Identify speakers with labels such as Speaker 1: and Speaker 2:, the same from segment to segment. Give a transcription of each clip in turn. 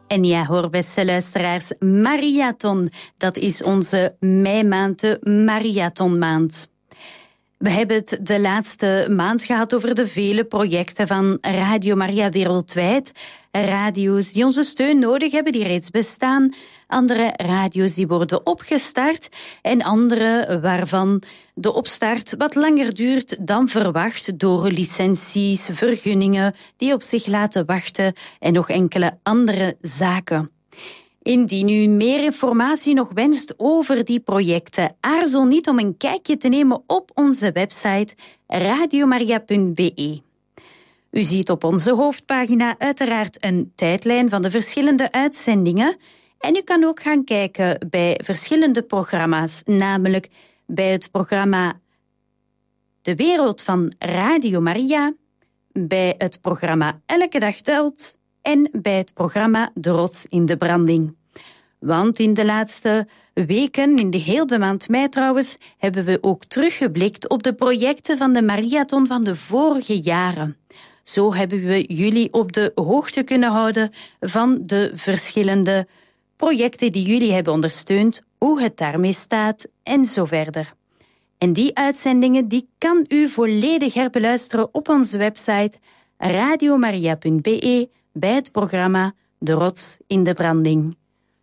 Speaker 1: En ja hoor, beste luisteraars, Mariathon, dat is onze meimaand, de Mariathonmaand. We hebben het de laatste maand gehad over de vele projecten van Radio Maria wereldwijd. Radio's die onze steun nodig hebben, die reeds bestaan. Andere radio's die worden opgestart. En andere waarvan de opstart wat langer duurt dan verwacht door licenties, vergunningen die op zich laten wachten en nog enkele andere zaken. Indien u meer informatie nog wenst over die projecten, aarzel niet om een kijkje te nemen op onze website radiomaria.be. U ziet op onze hoofdpagina uiteraard een tijdlijn van de verschillende uitzendingen en u kan ook gaan kijken bij verschillende programma's, namelijk bij het programma De Wereld van Radio Maria, bij het programma Elke Dag Telt en bij het programma De Rots in de Branding. Want in de laatste weken, in de hele maand mei trouwens, hebben we ook teruggeblikt op de projecten van de Mariathon van de vorige jaren. Zo hebben we jullie op de hoogte kunnen houden van de verschillende projecten die jullie hebben ondersteund, hoe het daarmee staat en zo verder. En die uitzendingen die kan u volledig herbeluisteren op onze website radiomaria.be bij het programma De Rots in de Branding.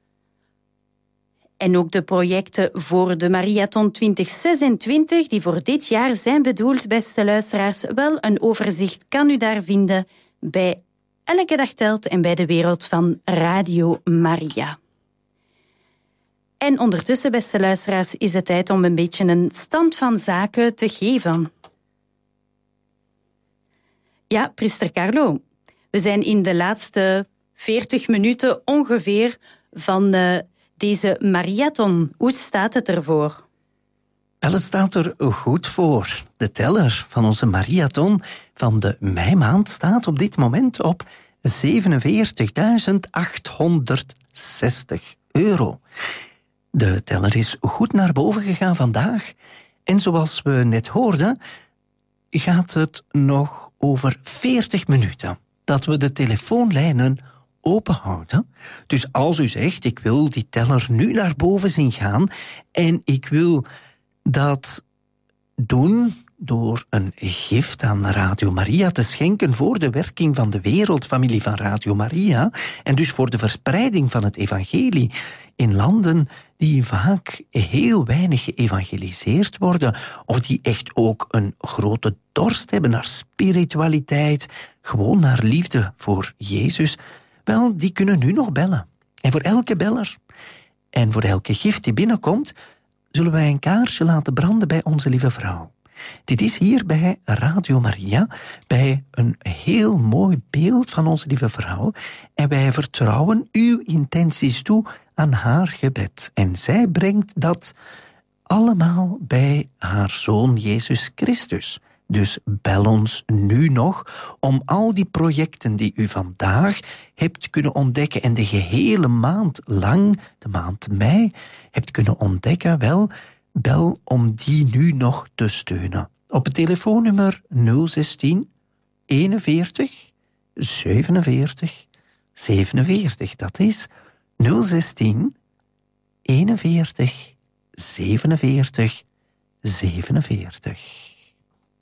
Speaker 1: En ook de projecten voor de Mariathon 2026, die voor dit jaar zijn bedoeld, beste luisteraars, wel een overzicht kan u daar vinden bij Elke Dag Telt en bij de Wereld van Radio Maria. En ondertussen, beste luisteraars, is het tijd om een beetje een stand van zaken te geven. Ja, priester Carlo, we zijn in de laatste 40 minuten ongeveer van deze Mariathon. Hoe staat het ervoor?
Speaker 2: Wel, het staat er goed voor. De teller van onze Mariathon van de meimaand staat op dit moment op €47.860. De teller is goed naar boven gegaan vandaag. En zoals we net hoorden, gaat het nog over 40 minuten dat we de telefoonlijnen openhouden. Dus als u zegt, ik wil die teller nu naar boven zien gaan en ik wil dat doen door een gift aan Radio Maria te schenken voor de werking van de wereldfamilie van Radio Maria en dus voor de verspreiding van het evangelie in landen die vaak heel weinig geëvangeliseerd worden of die echt ook een grote dorst hebben naar spiritualiteit, gewoon naar liefde voor Jezus. Wel, die kunnen nu nog bellen. En voor elke beller en voor elke gift die binnenkomt, zullen wij een kaarsje laten branden bij onze lieve vrouw. Dit is hier bij Radio Maria, bij een heel mooi beeld van onze lieve vrouw. En wij vertrouwen uw intenties toe aan haar gebed. En zij brengt dat allemaal bij haar Zoon Jezus Christus. Dus bel ons nu nog om al die projecten die u vandaag hebt kunnen ontdekken en de gehele maand lang, de maand mei, hebt kunnen ontdekken, wel, bel om die nu nog te steunen. Op het telefoonnummer 016 41 47 47. Dat is 016 41 47 47.